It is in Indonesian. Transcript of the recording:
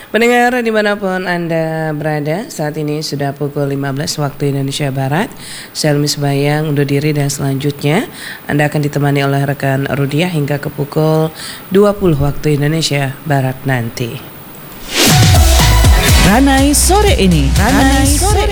Pendengar dimanapun Anda berada, saat ini sudah pukul 15 waktu Indonesia Barat. Saya Lumis Bayang undur diri dan selanjutnya Anda akan ditemani oleh rekan Rudiah hingga ke pukul 20 waktu Indonesia Barat nanti. Ranai sore ini.